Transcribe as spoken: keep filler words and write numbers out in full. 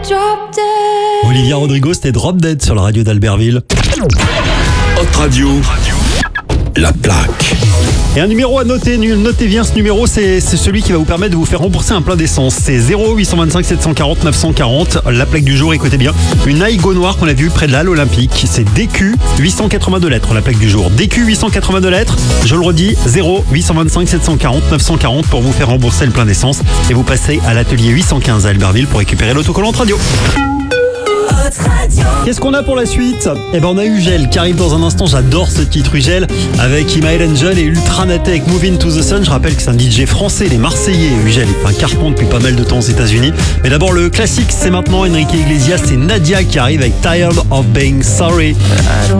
Olivia Rodrigo, c'était Drop Dead sur la radio d'Albertville. Hot Radio, la plaque. Et un numéro à noter, notez bien ce numéro, c'est, c'est celui qui va vous permettre de vous faire rembourser un plein d'essence. C'est zéro huit cent vingt-cinq sept cent quarante neuf cent quarante. La plaque du jour, écoutez bien, une Aigo noire qu'on a vue près de la Halle Olympique. C'est D Q huit cent quatre-vingt-deux lettres, la plaque du jour. D Q huit cent quatre-vingt-deux lettres, je le redis, zéro huit cent vingt-cinq sept cent quarante neuf cent quarante pour vous faire rembourser le plein d'essence. Et vous passez à l'atelier huit cent quinze à Albertville pour récupérer l'autocollant radio. Qu'est-ce qu'on a pour la suite? Eh ben on a Ugel qui arrive dans un instant. J'adore ce titre Ugel avec Imael Angel et Ultranate avec Moving to the Sun. Je rappelle que c'est un D J français, il est marseillais. Ugel est un carton depuis pas mal de temps aux États-Unis. Mais d'abord le classique, c'est maintenant Enrique Iglesias, c'est Nadia qui arrive avec Tired of Being Sorry. I don't